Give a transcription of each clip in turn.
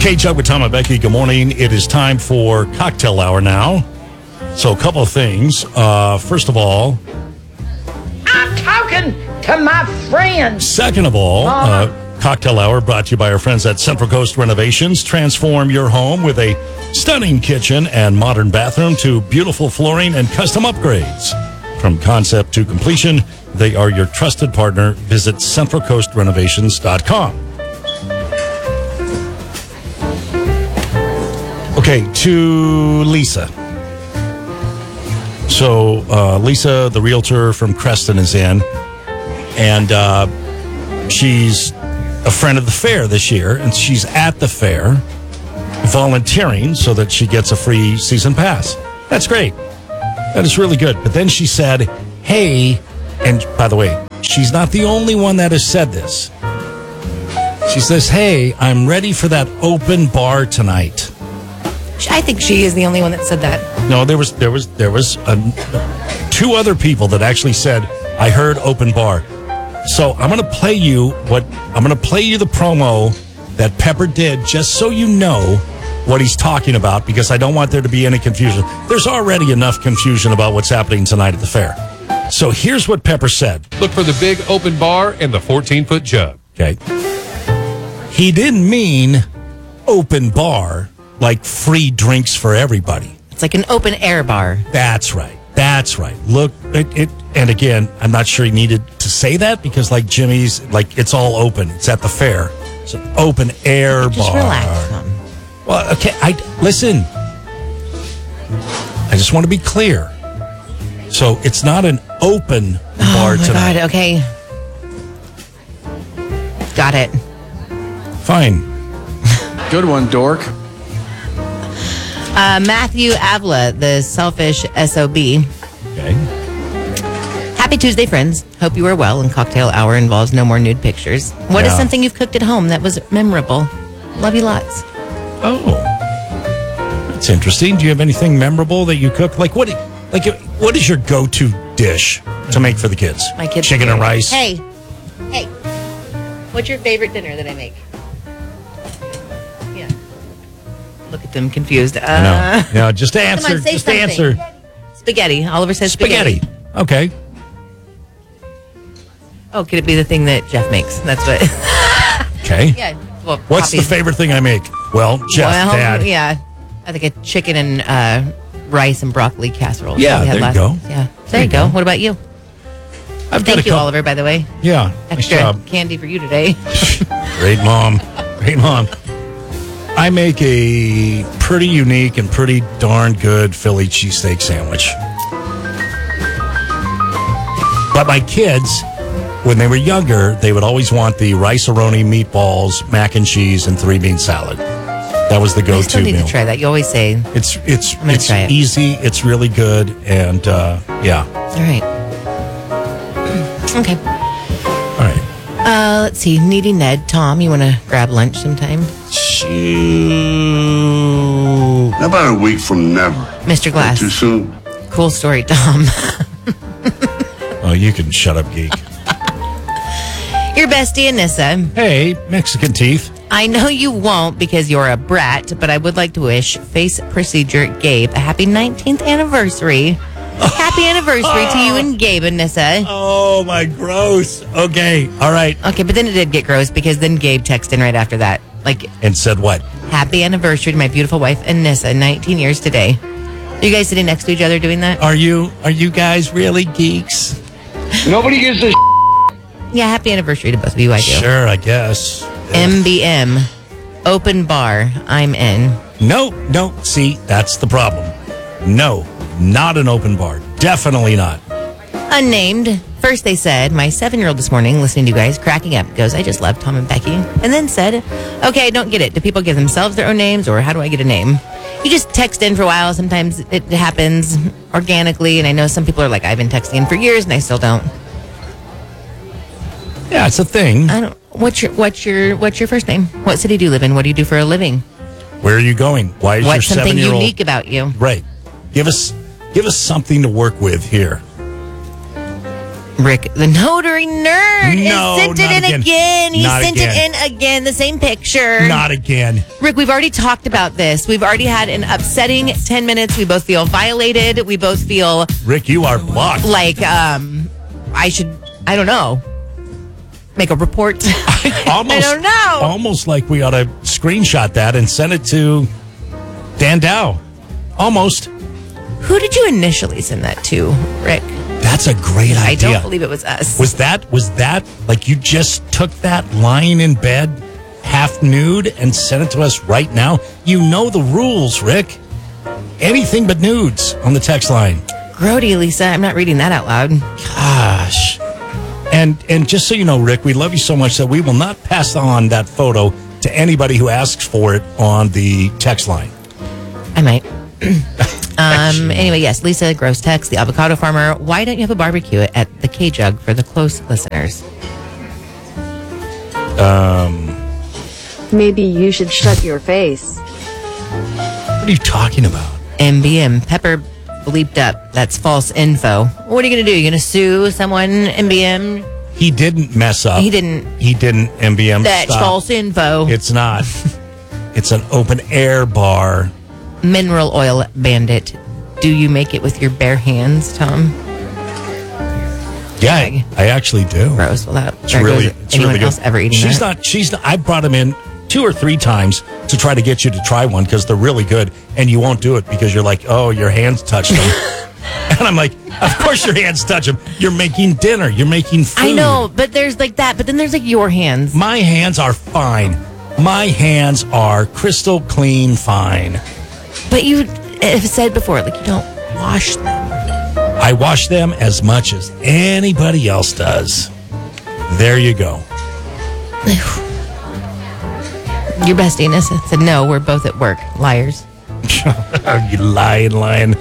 K-Chuck with Tom and Becky. Good morning. It is time for cocktail hour now. So a couple of things. First of all, I'm talking to my friends. second of all, cocktail hour brought to you by our friends at Central Coast Renovations. Transform your home with a stunning kitchen and modern bathroom to beautiful flooring and custom upgrades. From concept to completion, they are your trusted partner. Visit centralcoastrenovations.com. Okay, to Lisa. So, Lisa, the realtor from Creston, is in, and she's a friend of the fair this year, and she's at the fair volunteering so that she gets a free season pass. That's great. That is really good. But then she said, hey, and by the way, she's not the only one that has said this. She says, hey, I'm ready for that open bar tonight. I think she is the only one that said that. No, there was two other people that actually said, I heard open bar. So I'm going to play you the promo that Pepper did, just so you know what he's talking about, because I don't want there to be any confusion. There's already enough confusion about what's happening tonight at the fair. So here's what Pepper said. Look for the big open bar and the 14-foot jug. Okay. He didn't mean open bar, like free drinks for everybody. It's like an open air bar. That's right. That's right. Look, and again, I'm not sure he needed to say that, because like Jimmy's, like it's all open. It's at the fair. It's an open air bar. Just relax, Tom. Well, okay. Listen. I just want to be clear. So it's not an open bar tonight. God, okay. Got it. Fine. Good one, dork. Matthew Avila, the selfish SOB. Okay. Happy Tuesday, friends. Hope you are well, and cocktail hour involves no more nude pictures. What is something you've cooked at home that was memorable? Love you lots. Oh, that's interesting. Do you have anything memorable that you cook? What is your go-to dish to make for the kids? My kids. Chicken and rice. Hey. What's your favorite dinner that I make? Yeah. Look at them confused. No, just answer. Come on, say just something. answer. Spaghetti. Oliver says spaghetti. Okay. Oh, could it be the thing that Jeff makes? That's what. Okay. Yeah. Well, What's the favorite thing I make? Well, Jeff, Dad. Yeah. I think a chicken and rice and broccoli casserole. Yeah, we had there you go. Yeah. There you go. What about you? Thank you, Oliver, by the way. Yeah. Extra nice job. candy for you today. Great mom. Great mom. I make a pretty unique and pretty darn good Philly cheesesteak sandwich. But my kids, when they were younger, they would always want the rice-a-roni, meatballs, mac and cheese, and 3-bean salad. That was the I go-to still need meal. to try that. You always say. It's try it. easy. It's really good, and yeah. All right. Okay. All right. Let's see. Needy Ned. Tom, you want to grab lunch sometime? Shoot. How about a week from never? Mr. Glass. Too soon? Cool story, Tom. Oh, you can shut up, geek. Your bestie, Anissa. Hey, Mexican teeth. I know you won't because you're a brat, but I would like to wish Face Procedure Gabe a happy 19th anniversary. Happy anniversary to you and Gabe, Anissa. Oh, my gross. Okay, all right. Okay, but then it did get gross because then Gabe texted in right after that. And said what? Happy anniversary to my beautiful wife, Anissa, 19 years today. Are you guys sitting next to each other doing that? Are you guys really geeks? Nobody gives a Yeah, happy anniversary to both of you, I do. Sure, I guess. MBM, open bar, I'm in. No, see, that's the problem. No, not an open bar. Definitely not. Unnamed. First they said, my 7-year-old this morning, listening to you guys, cracking up, goes, I just love Tom and Becky. And then said, okay, I don't get it. Do people give themselves their own names, or how do I get a name? You just text in for a while. Sometimes it happens organically, and I know some people are like, I've been texting in for years, and I still don't. Yeah, it's a thing. I don't. What's your first name? What city do you live in? What do you do for a living? Where are you going? Why is What's your something 7-year-old unique about you? Right. Give us something to work with here. Rick, the notary nerd, No, sent it not in again. again. He Not sent again. it in again. The same picture. Not again. Rick, we've already talked about this. We've already had an upsetting 10 minutes. We both feel violated. We both feel Rick, you are blocked. like I don't know, make a report. Almost, I don't know. Almost like we ought to screenshot that and send it to Dan Dow. Almost. Who did you initially send that to, Rick? That's a great I idea. don't believe it was us. Was that like you just took that lying in bed, half nude, and sent it to us right now? You know the rules, Rick. Anything but nudes on the text line. Grody, Lisa, I'm not reading that out loud. Gosh. And just so you know, Rick, we love you so much that we will not pass on that photo to anybody who asks for it on the text line. I might. Anyway, yes, Lisa, gross text, the avocado farmer. Why don't you have a barbecue at the K-Jug for the close listeners? Maybe you should shut your face. What are you talking about? MBM, Pepper bleeped up. That's false info. What are you going to do? You going to sue someone, MBM? He didn't mess up. He didn't. MBM. That's stop. false info. It's not. It's an open air bar. Mineral oil bandit. Do you make it with your bare hands, Tom? Yeah, I actually do. Gross. Well, that It's there really, goes it's anyone really good. else ever eating she's that. not. She's not. I brought him in 2 or 3 times to try to get you to try one because they're really good, and you won't do it because you're like, oh, your hands touched them, and I'm like, of course your hands touch them. You're making dinner. You're making food. I know, but there's like that. But then there's like your hands. My hands are fine. My hands are crystal clean fine. But you have said before, like you don't wash them. I wash them as much as anybody else does. There you go. Your bestiness said, no, we're both at work. Liars. You lying, liar.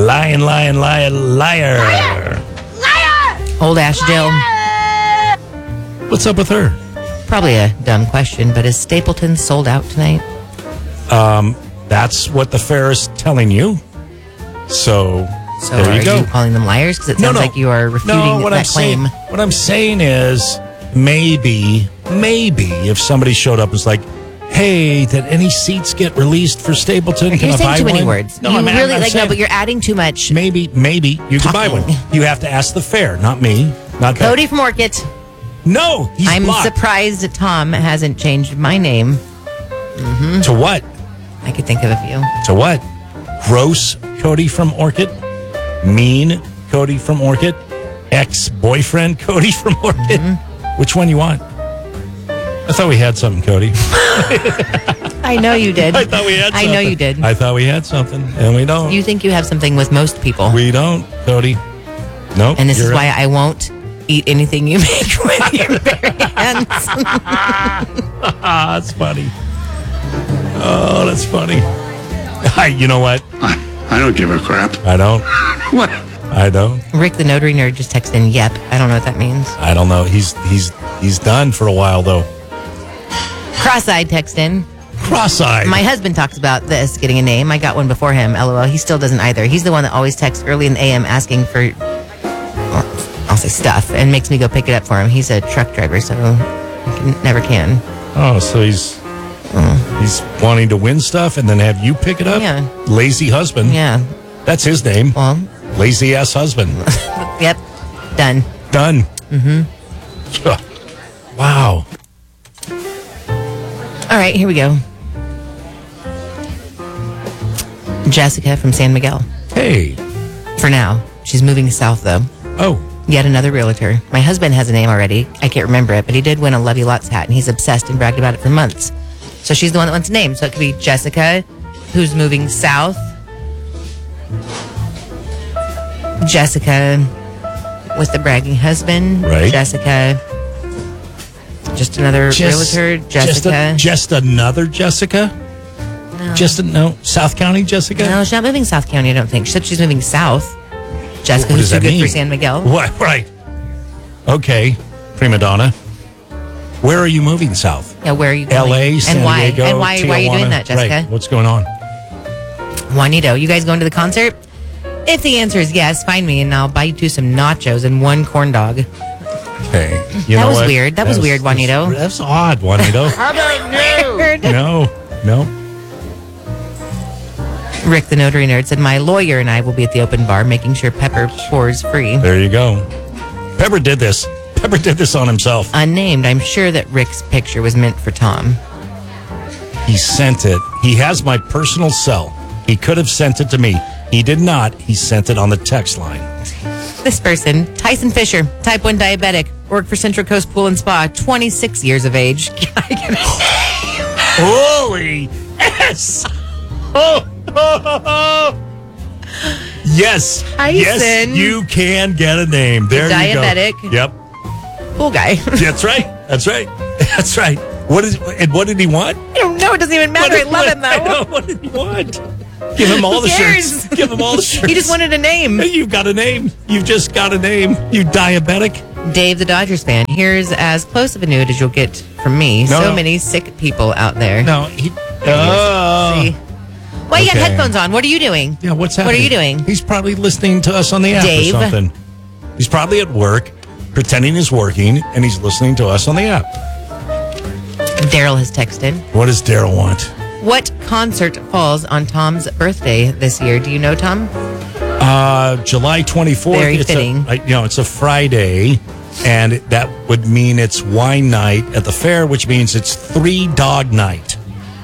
Old Ash Jill. What's up with her? Probably a dumb question, but is Stapleton sold out tonight? That's what the fair is telling you. So there are you go. calling them liars? Because it sounds like you are refuting that claim. What I'm saying is maybe if somebody showed up and was like, hey, did any seats get released for Stapleton? Can You're I saying buy too many one? words. No, you I'm really saying, no, but you're adding too much. maybe you can buy one. Talking. You have to ask the fair, not me. Not that. Cody from Orchid. No, he's I'm blocked. surprised that Tom hasn't changed my name. To what? I could think of a few. To what? Gross Cody from Orchid? Mean Cody from Orchid? Ex-boyfriend Cody from Orchid? Which one you want? I thought we had something, Cody. I know you did. I thought we had something. I know you did. I thought we had something, and we don't. You think you have something with most people. We don't, Cody. Nope. And this is you're why I won't eat anything you make with your bare hands. that's funny. Oh, that's funny. You know what? I don't give a crap. I don't. What? I don't. Rick, the notary nerd, just texted in, yep. I don't know what that means. I don't know. He's done for a while though. Cross-eyed text in. Cross-eyed. My husband talks about this, getting a name. I got one before him, LOL. He still doesn't either. He's the one that always texts early in the AM asking for, I'll say stuff, and makes me go pick it up for him. He's a truck driver, so he never can. Oh, so he's wanting to win stuff and then have you pick it up? Yeah. Lazy husband. Yeah. That's his name. Well, Lazy ass husband. yep. Done. Done. Mm-hmm. Wow. All right, here we go. Jessica from San Miguel. Hey. For now. She's moving south, though. Oh. Yet another realtor. My husband has a name already. I can't remember it, but he did win a Love You Lots hat, and he's obsessed and bragged about it for months. So she's the one that wants a name. So it could be Jessica, who's moving south. Jessica with the bragging husband. Right. Jessica. Just another realtor. Jessica. Just another Jessica? No. South County Jessica? No, she's not moving South County, I don't think. She said she's moving south. Jessica, What who's does too that good for mean? San Miguel. What? Right. Okay. Prima donna. Where are you moving south? Yeah, where are you going? L.A., San and why? Diego, And why are you Tijuana? doing that, Jessica? Right. What's going on? Juanito, you guys going to the concert? If the answer is yes, find me and I'll buy you 2 some nachos and 1 corn dog. Okay. You That know was what? weird. That was weird, Juanito. That's odd, Juanito. How about you? No. Rick, the notary nerd, said my lawyer and I will be at the open bar making sure Pepper pours free. There you go. Pepper did this. Pepper did this on himself. Unnamed, I'm sure that Rick's picture was meant for Tom. He sent it. He has my personal cell. He could have sent it to me. He did not. He sent it on the text line. This person, Tyson Fisher, type 1 diabetic, worked for Central Coast Pool and Spa, 26 years of age. Holy yes! Oh. Yes. Tyson. Yes, you can get a name. There you go. Diabetic. Yep. Cool guy. That's right. That's right. That's right. What did he want? I don't know. It doesn't even matter. I love him, though. I know. What did he want? Give him all the cares? shirts. Give him all the shirts. He just wanted a name. You've got a name. You've just got a name. You diabetic. Dave, the Dodgers fan. Here's as close of a nude as you'll get from me. So many sick people out there. No. He. See? Well, you got Okay. headphones on. What are you doing? Yeah, what's What happening? are you doing? He's probably listening to us on the app Dave? or something. He's probably at work, pretending he's working, and he's listening to us on the app. Daryl has texted. What does Daryl want? What concert falls on Tom's birthday this year? Do you know, Tom? July 24th. Very fitting. It's a Friday, and that would mean it's wine night at the fair, which means it's 3 Dog Night.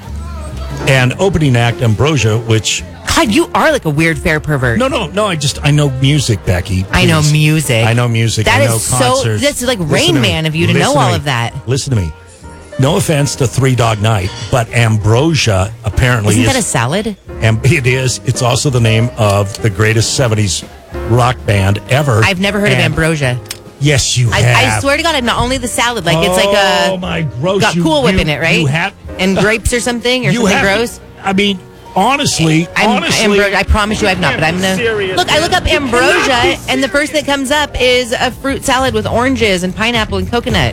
And opening act, Ambrosia, which... God, you are like a weird fair pervert. No, I know music, Becky. I know please. music. I know music. That I know is concerts. that's like Listen Rain to me. Man of you to Listen know all me. of that. Listen to me. No offense to 3 Dog Night, but Ambrosia apparently Isn't is... that a salad? And it is. It's also the name of the greatest 70s rock band ever. I've never heard of Ambrosia. Yes, you have. I swear to God, I'm not only the salad. Like it's like a... Oh, my gross. Got Cool Whip in it, right? You have... And grapes or something? Or you something have, gross? I mean, honestly... I promise you I've not, but I'm going to... Look, I look up Ambrosia, and the first that comes up is a fruit salad with oranges and pineapple and coconut.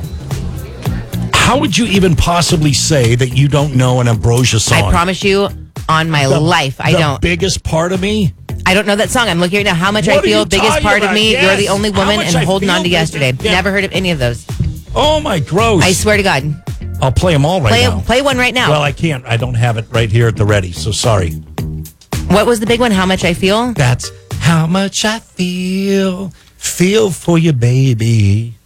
How would you even possibly say that you don't know an Ambrosia song? I promise you, on my life, I don't. The biggest part of me? I don't know that song. I'm looking right now. How Much I What are Feel, you biggest talking part of about? me. Yes. You're the only How woman, Much and I holding Feel, on to yesterday. yeah. Never heard of any of those. Oh, my gross. I swear to God. I'll play them all right now. Play one right now. Well, I can't. I don't have it right here at the ready, so sorry. What was the big one? How Much I Feel? That's How Much I Feel for you, baby.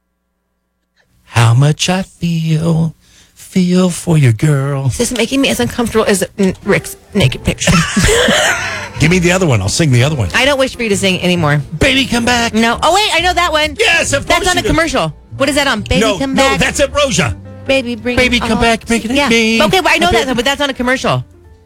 How much I feel for you, girl. This is making me as uncomfortable as Rick's naked picture. Give me the other one. I'll sing the other one. I don't wish for you to sing anymore. Baby, come back. No. Oh, wait. I know that one. Yes, of course That's on a you do. commercial. What is that on? Baby, come No, back. that's Ambrosia. Baby, bring Baby, it come all back, make it yeah. me. Okay, well, I know that, but that's on a commercial.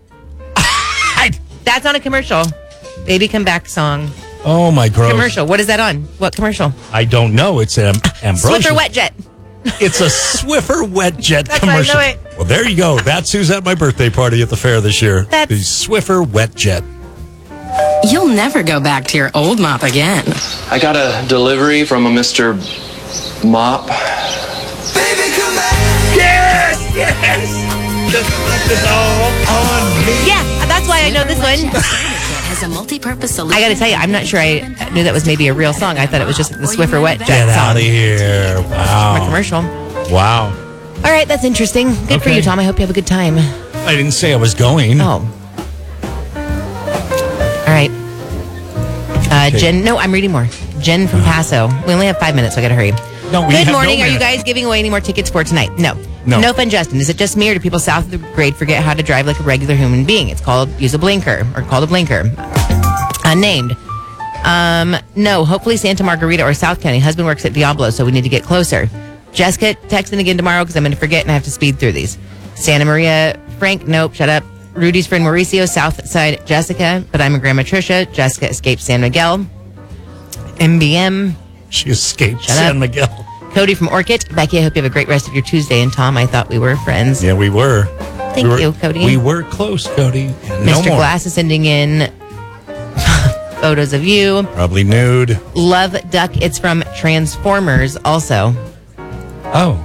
That's on a commercial. Baby, come back song. Oh, my gross. Commercial. What is that on? What commercial? I don't know. It's Ambrosia. Swiffer Wet Jet. It's a Swiffer Wet Jet That's why I commercial. know it. Well, there you go. That's who's at my birthday party at the fair this year. That's- The Swiffer Wet Jet. You'll never go back to your old mop again. I got a delivery from a Mr. Mop. Yeah, that's why I know this one. Has a multi-purpose solution. I got to tell you, I'm not sure I knew that was maybe a real song. I thought it was just the Swiffer Wet Jet Get song. out of here. A Wow. commercial. Wow. All right, that's interesting. Good for Okay. you, Tom. I hope you have a good time. I didn't say I was going. Oh. All right. Jen, no, I'm reading more. Jen from Paso. We only have 5 minutes, so I got to hurry. No, we Good have morning. no Are you minute. guys giving away any more tickets for tonight? No. No. No fun, Justin. Is it just me, or do people south of the grade forget how to drive like a regular human being? It's called use a blinker, or called a blinker. Unnamed. No. Hopefully Santa Margarita or South County. Husband works at Diablo, so we need to get closer. Jessica, texting again tomorrow because I'm going to forget and I have to speed through these. Santa Maria, Frank, nope, shut up. Rudy's friend Mauricio, South Side Jessica, but I'm a Grandma Trisha. Jessica escaped San Miguel. MBM. She escaped Shut San up. Miguel. Cody from Orchid. Becky, I hope you have a great rest of your Tuesday. And Tom, I thought we were friends. Yeah, we were. Thank you, Cody. We were close, Cody. And no Mr. more. Glass is sending in photos of you. Probably nude. Love Duck. It's from Transformers also. Oh.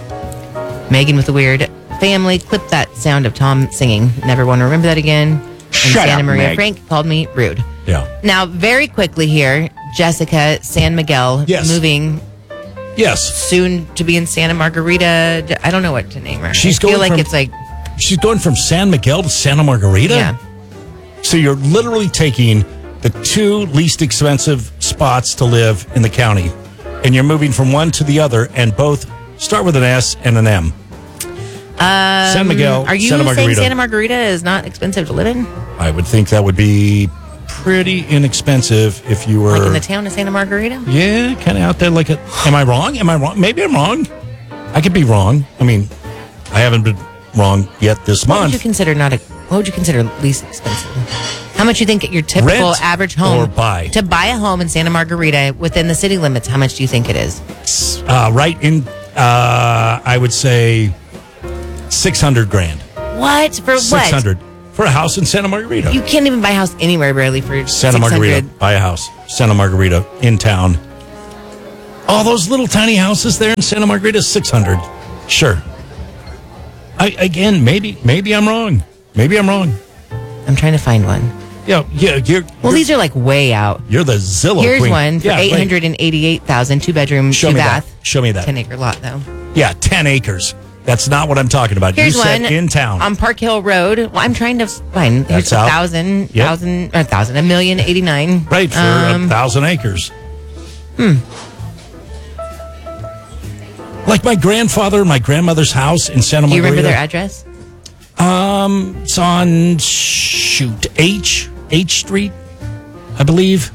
Megan with the weird family. Clip that sound of Tom singing. Never want to remember that again. in Santa Maria. Frank called me rude. Yeah. Now, very quickly here, Jessica San Miguel moving. Yes. Soon to be in Santa Margarita. I don't know what to name her. She's I feel like it's like she's going from San Miguel to Santa Margarita. Yeah. So you're literally taking the two least expensive spots to live in the county, and you're moving from one to the other, and both start with an S and an M. San Miguel, are you Santa Margarita. saying Santa Margarita is not expensive to live in? I would think that would be pretty inexpensive if you were Like in the town of Santa Margarita? Yeah, kind of out there. Like, am I wrong? Maybe I'm wrong. I could be wrong. I mean, I haven't been wrong yet this month. What would you consider least expensive? How much you think your typical Rent average home or buy? To buy a home in Santa Margarita within the city limits? How much do you think it is? Right in, I would say, $600,000. What for? What? 600 for a house in Santa Margarita. You can't even buy a house anywhere barely for Santa 600. Margarita. Buy a house, Santa Margarita in town. All those little tiny houses there in Santa Margarita, 600. Sure. Maybe I'm wrong. Maybe I'm wrong. I'm trying to find one. Yeah. These are like way out. You're the Zillow Here's queen. one for $888,000, 2 bedroom, Show 2 me bath. that. Show me that. 10-acre lot though. Yeah, 10 acres. That's not what I'm talking about. Here's you said one in town. on Park Hill Road. Well, I'm trying to find. Here's That's out. $1,089,000. Right, for 1,000 acres. Like my grandfather and my grandmother's house in Santa Margarita. Do you remember their address? It's on H Street, I believe.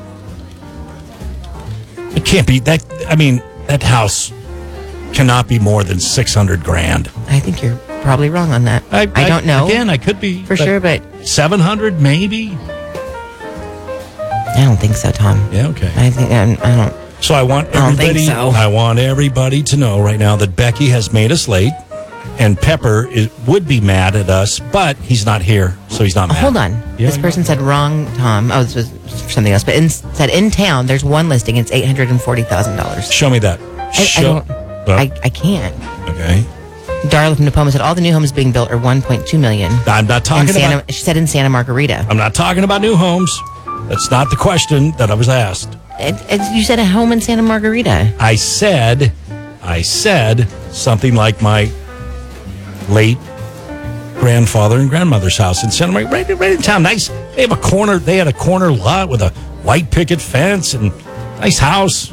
It can't be that. I mean, that house cannot be more than $600,000. I think you're probably wrong on that. I don't know. Again, I could be for sure, but 700 maybe. I don't think so, Tom. Yeah, okay. I think I don't. So I want don't think everybody. so. I want everybody to know right now that Becky has made us late, and Pepper would be mad at us, but he's not here, so he's not mad. Hold on. Yeah, This person said wrong, Tom. Oh, this was something else. But said in town, there's one listing. It's $840,000. Show me that. I can't. Okay. Darla from Napoma said all the new homes being built are $1.2 million. I'm not talking about. She said in Santa Margarita. I'm not talking about new homes. That's not the question that I was asked. You said a home in Santa Margarita. I said something like my late grandfather and grandmother's house in Santa Margarita, right in town. Nice. They have a corner. They had a corner lot with a white picket fence and nice house.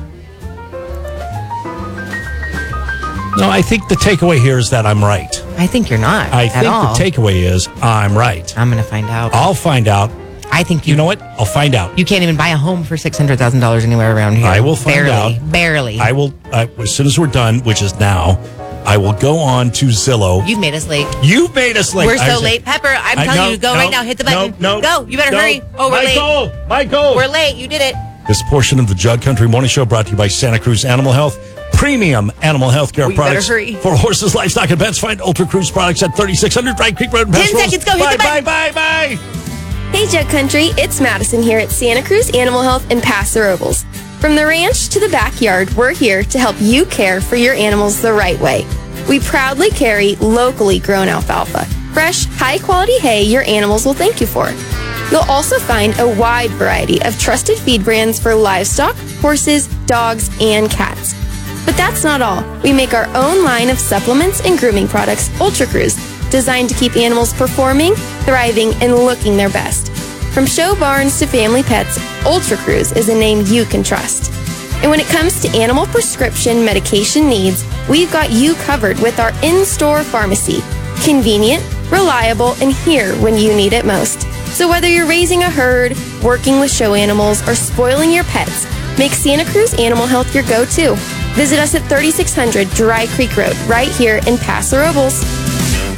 No, I think the takeaway here is that I'm right. I think you're not. I think the takeaway is I'm right. I'm going to find out. I'll find out. I think you know what? I'll find out. You can't even buy a home for $600,000 anywhere around here. I will find out. Barely. I will, as soon as we're done, which is now, I will go on to Zillow. You've made us late. You've made us late. We're so late. Pepper, I'm telling you, go right now. Hit the button. No. Go. You better hurry. Oh, we're late. Michael. We're late. You did it. This portion of the Jug Country Morning Show brought to you by Santa Cruz Animal Health. Premium animal health care products for horses, livestock, and pets. Find Ultra Cruise products at 3600 Dry Creek Road. 10 seconds. Go. Hit the button. Bye. Hey Jug Country, it's Madison here at Santa Cruz Animal Health in Paso Robles. From the ranch to the backyard, we're here to help you care for your animals the right way. We proudly carry locally grown alfalfa, fresh, high-quality hay your animals will thank you for. You'll also find a wide variety of trusted feed brands for livestock, horses, dogs, and cats. But that's not all. We make our own line of supplements and grooming products, Ultra Cruise, designed to keep animals performing, thriving, and looking their best. From show barns to family pets, Ultra Cruise is a name you can trust. And when it comes to animal prescription medication needs, we've got you covered with our in-store pharmacy. Convenient, reliable, and here when you need it most. So whether you're raising a herd, working with show animals, or spoiling your pets, make Santa Cruz Animal Health your go-to. Visit us at 3600 Dry Creek Road, right here in Paso Robles.